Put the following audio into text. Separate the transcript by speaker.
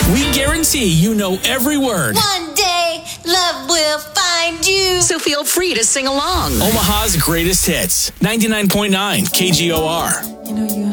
Speaker 1: We guarantee you know every word.
Speaker 2: One day, love will find you.
Speaker 3: So feel free to sing along.
Speaker 1: Omaha's greatest hits. 99.9 KGOR.
Speaker 4: You know, you